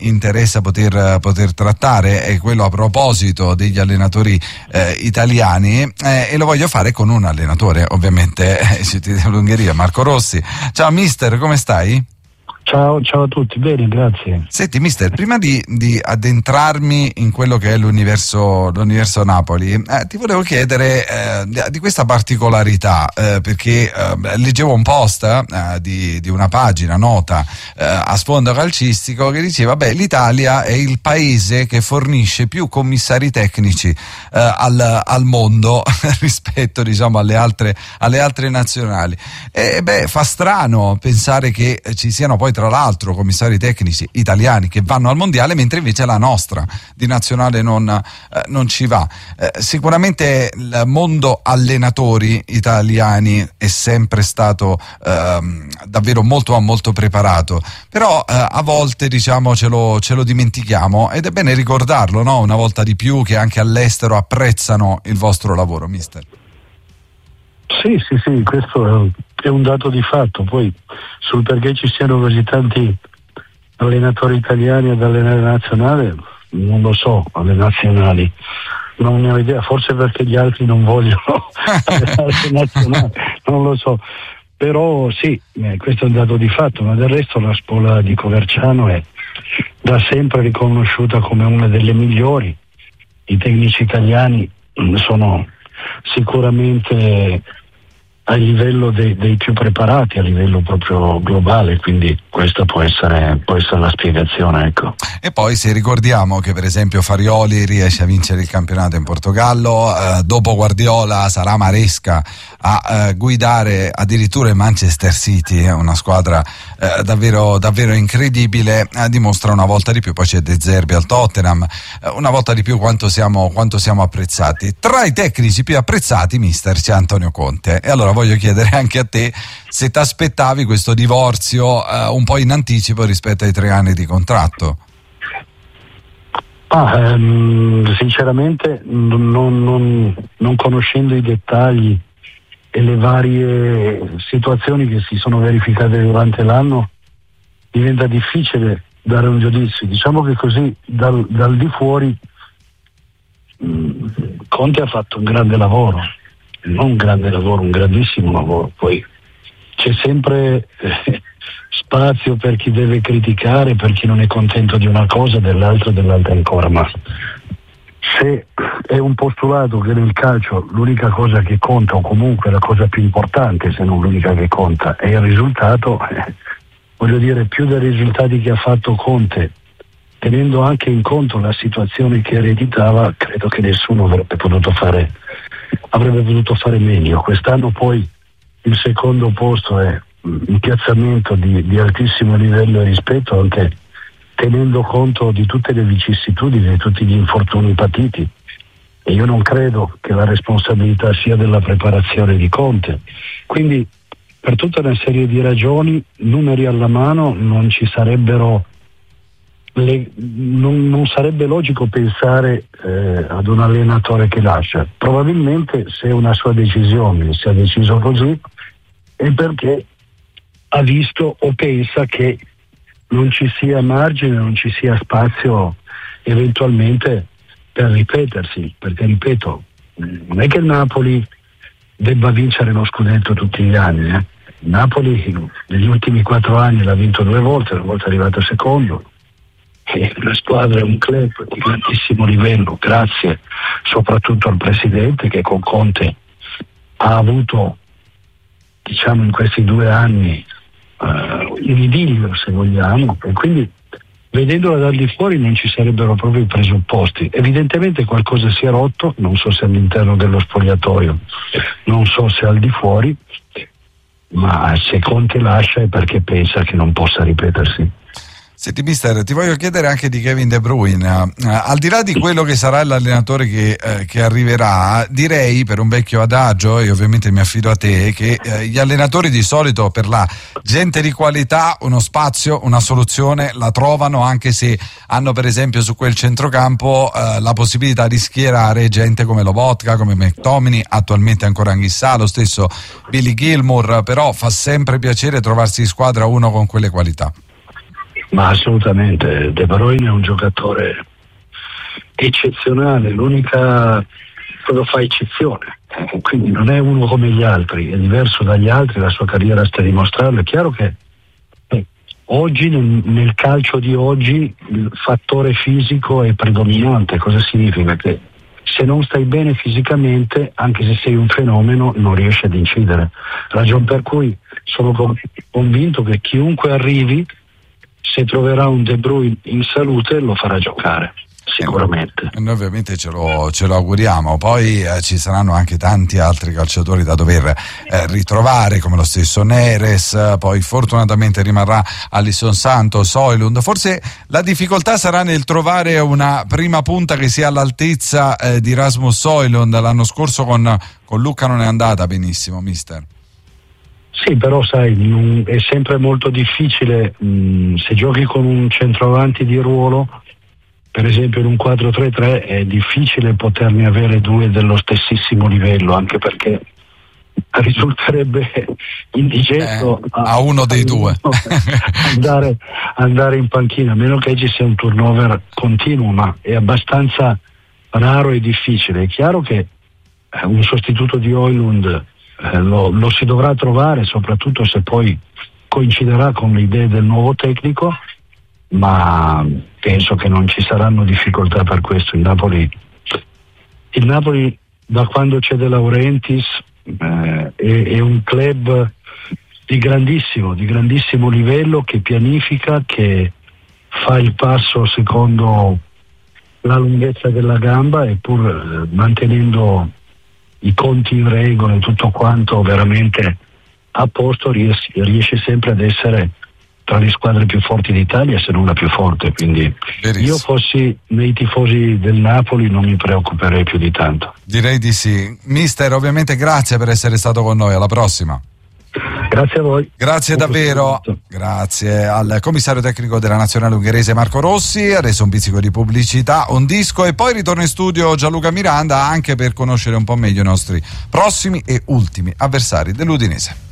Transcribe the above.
interessa poter trattare è quello a proposito degli allenatori italiani, e lo voglio fare con un allenatore, ovviamente, dell'Ungheria, Marco Rossi. Ciao mister, come stai? Ciao a tutti, bene, grazie. Senti mister, prima di addentrarmi in quello che è l'universo Napoli, ti volevo chiedere di questa particolarità, perché leggevo un post di una pagina nota a sfondo calcistico che diceva l'Italia è il paese che fornisce più commissari tecnici al mondo rispetto, diciamo, alle altre nazionali. E fa strano pensare che ci siano poi tra l'altro commissari tecnici italiani che vanno al mondiale, mentre invece la nostra di nazionale non ci va. Sicuramente il mondo allenatori italiani è sempre stato davvero molto preparato, però a volte, diciamo, ce lo dimentichiamo, ed è bene ricordarlo, no? Una volta di più, che anche all'estero apprezzano il vostro lavoro, mister. Sì, questo è un dato di fatto. Poi sul perché ci siano così tanti allenatori italiani ad allenare la nazionale, non lo so, alle nazionali non ne ho idea, forse perché gli altri non vogliono allenare la nazionale, non lo so, però sì, questo è un dato di fatto. Ma del resto la scuola di Coverciano è da sempre riconosciuta come una delle migliori. I tecnici italiani sono sicuramente a livello dei più preparati, a livello proprio globale, quindi questa può essere la spiegazione, ecco. E poi se ricordiamo che per esempio Farioli riesce a vincere il campionato in Portogallo, dopo Guardiola sarà Maresca a guidare addirittura il Manchester City, una squadra davvero incredibile, dimostra una volta di più. Poi c'è De Zerbi al Tottenham, una volta di più quanto siamo apprezzati. Tra i tecnici più apprezzati, mister, c'è Antonio Conte, e allora voglio chiedere anche a te se ti aspettavi questo divorzio un po' in anticipo rispetto ai 3 anni di contratto. Sinceramente non conoscendo i dettagli e le varie situazioni che si sono verificate durante l'anno, diventa difficile dare un giudizio. Diciamo che così dal di fuori Conte ha fatto un grande lavoro, non un grande lavoro, un grandissimo lavoro. Poi c'è sempre spazio per chi deve criticare, per chi non è contento di una cosa, dell'altra ancora, ma se è un postulato che nel calcio l'unica cosa che conta, o comunque la cosa più importante, se non l'unica che conta, è il risultato, voglio dire, più dei risultati che ha fatto Conte, tenendo anche in conto la situazione che ereditava, credo che nessuno avrebbe potuto fare meglio. Quest'anno poi il secondo posto è un piazzamento di altissimo livello e rispetto, anche tenendo conto di tutte le vicissitudini, di tutti gli infortuni patiti, e io non credo che la responsabilità sia della preparazione di Conte. Quindi per tutta una serie di ragioni, numeri alla mano, non sarebbe logico pensare ad un allenatore che lascia. Probabilmente, se è una sua decisione, si è deciso così, è perché ha visto o pensa che non ci sia margine, non ci sia spazio eventualmente per ripetersi, perché ripeto, non è che il Napoli debba vincere lo scudetto tutti gli anni. Il Napoli negli ultimi 4 anni l'ha vinto 2 volte, una volta è arrivato secondo. E la squadra è un club di grandissimo livello, grazie soprattutto al presidente, che con Conte ha avuto, diciamo, in questi 2 anni il idillio, se vogliamo, e quindi vedendola dal di fuori non ci sarebbero proprio i presupposti. Evidentemente qualcosa si è rotto, non so se all'interno dello spogliatoio, non so se al di fuori, ma se Conte lascia è perché pensa che non possa ripetersi. Senti mister, ti voglio chiedere anche di Kevin De Bruyne. Al di là di quello che sarà l'allenatore che arriverà, direi, per un vecchio adagio, e ovviamente mi affido a te, che gli allenatori di solito, per la gente di qualità, uno spazio, una soluzione la trovano, anche se hanno per esempio su quel centrocampo la possibilità di schierare gente come Lobotka, come McTominay, attualmente ancora Anghissà, lo stesso Billy Gilmour, però fa sempre piacere trovarsi in squadra uno con quelle qualità. Ma assolutamente, De Bruyne è un giocatore eccezionale, l'unica cosa fa eccezione, quindi non è uno come gli altri, è diverso dagli altri, la sua carriera sta a dimostrarlo. È chiaro che oggi nel calcio di oggi il fattore fisico è predominante. Cosa significa? Che se non stai bene fisicamente, anche se sei un fenomeno, non riesci ad incidere. Ragion per cui sono convinto che chiunque arrivi, se troverà un De Bruyne in salute, lo farà giocare. Sicuramente. Noi ovviamente ce lo auguriamo. Poi ci saranno anche tanti altri calciatori da dover ritrovare, come lo stesso Neres, poi fortunatamente rimarrà Alisson Santos, Højlund. Forse la difficoltà sarà nel trovare una prima punta che sia all'altezza di Rasmus Højlund. L'anno scorso con Lucca non è andata benissimo, mister. Sì, però sai, è sempre molto difficile se giochi con un centroavanti di ruolo. Per esempio in un 4-3-3 è difficile poterne avere due dello stessissimo livello, anche perché risulterebbe indigesto a uno dei due andare in panchina, a meno che ci sia un turnover continuo, ma è abbastanza raro e difficile. È chiaro che un sostituto di Højlund lo si dovrà trovare, soprattutto se poi coinciderà con le idee del nuovo tecnico, ma penso che non ci saranno difficoltà per questo. Il Napoli da quando c'è De Laurentiis è un club di grandissimo livello, che pianifica, che fa il passo secondo la lunghezza della gamba, e pur mantenendo i conti in regola e tutto quanto veramente a posto, riesce sempre ad essere tra le squadre più forti d'Italia, se non la più forte. Quindi io fossi nei tifosi del Napoli non mi preoccuperei più di tanto. Direi di sì. Mister, ovviamente grazie per essere stato con noi, alla prossima. Grazie a voi. Grazie davvero. Grazie al commissario tecnico della nazionale ungherese Marco Rossi. Adesso un pizzico di pubblicità, un disco e poi ritorno in studio Gianluca Miranda, anche per conoscere un po' meglio i nostri prossimi e ultimi avversari dell'Udinese.